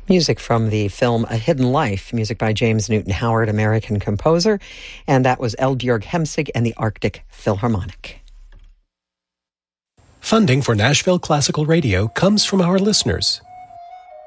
Music from the film A Hidden Life, music by James Newton Howard, American composer, and that was Eldbjørg Hemsig and the Arctic Philharmonic. Funding for Nashville Classical Radio comes from our listeners.